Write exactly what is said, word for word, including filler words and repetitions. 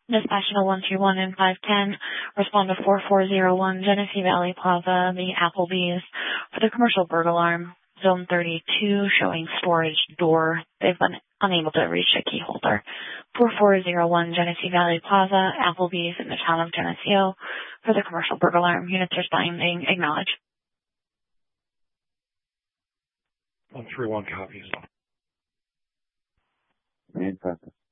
Dispatch to one two one and five ten. Respond to four four zero one Genesee Valley Plaza, the Applebee's, for the commercial burglar alarm. Zone thirty-two showing storage door. They've been unable to reach a key holder. four four zero one Genesee Valley Plaza, Applebee's in the town of Geneseo, for the commercial burglar alarm. Units responding. Acknowledge. one three one copies. Main practice.